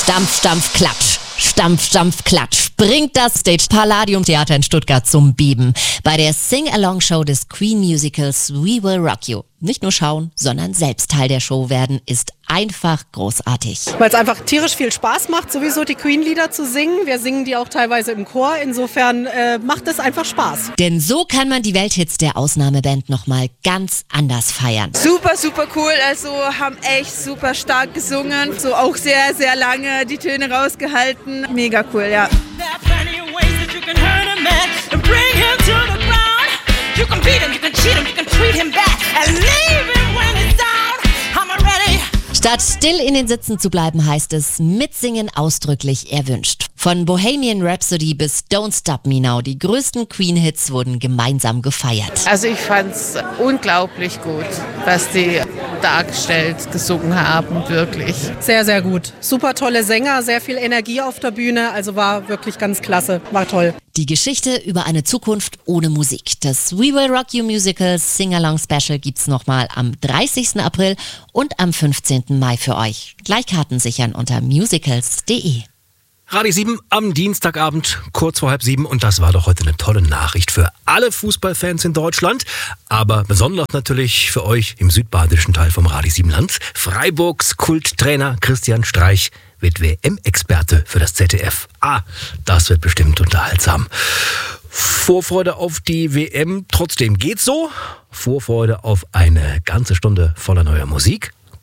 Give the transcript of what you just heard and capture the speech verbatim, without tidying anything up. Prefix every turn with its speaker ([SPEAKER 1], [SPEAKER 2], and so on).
[SPEAKER 1] Stampf, Stampf, Klatsch. Stampf, Stampf, Klatsch. Bringt das Stage Palladium Theater in Stuttgart zum Beben bei der Sing-Along-Show des Queen Musicals We Will Rock You. Nicht nur schauen, sondern selbst Teil der Show werden, ist einfach großartig.
[SPEAKER 2] Weil es einfach tierisch viel Spaß macht, sowieso die Queen-Lieder zu singen. Wir singen die auch teilweise im Chor, insofern äh, macht es einfach Spaß.
[SPEAKER 1] Denn so kann man die Welthits der Ausnahmeband nochmal ganz anders feiern.
[SPEAKER 3] Super, super cool, also haben echt super stark gesungen, so auch sehr, sehr lange die Töne rausgehalten. Mega cool, ja.
[SPEAKER 1] Statt still in den Sitzen zu bleiben, heißt es mitsingen ausdrücklich erwünscht. Von Bohemian Rhapsody bis Don't Stop Me Now, die größten Queen-Hits wurden gemeinsam gefeiert.
[SPEAKER 4] Also ich fand's unglaublich gut, was die dargestellt, gesungen haben, wirklich.
[SPEAKER 2] Sehr, sehr gut. Super tolle Sänger, sehr viel Energie auf der Bühne, also war wirklich ganz klasse, war toll.
[SPEAKER 1] Die Geschichte über eine Zukunft ohne Musik. Das We Will Rock You Musical Sing-Along Special gibt's nochmal am dreißigsten April und am fünfzehnten Mai für euch. Gleich Karten sichern unter musicals punkt de.
[SPEAKER 5] Radio sieben am Dienstagabend, kurz vor halb sieben. Und das war doch heute eine tolle Nachricht für alle Fußballfans in Deutschland. Aber besonders natürlich für euch im südbadischen Teil vom Radio sieben Land. Freiburgs Kulttrainer Christian Streich wird W M-Experte für das Z D F. Ah, das wird bestimmt unterhaltsam. Vorfreude auf die W M, trotzdem geht's so. Vorfreude auf eine ganze Stunde voller neuer Musik.